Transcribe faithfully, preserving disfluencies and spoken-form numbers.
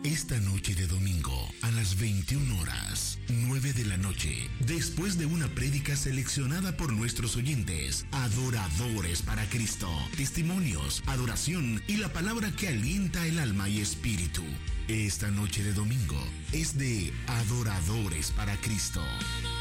Esta noche de domingo, a las veintiuna horas, nueve de la noche, después de una prédica seleccionada por nuestros oyentes, adoradores para Cristo, testimonios, adoración y la palabra que alienta el alma y espíritu. Esta noche de domingo es de adoradores para Cristo.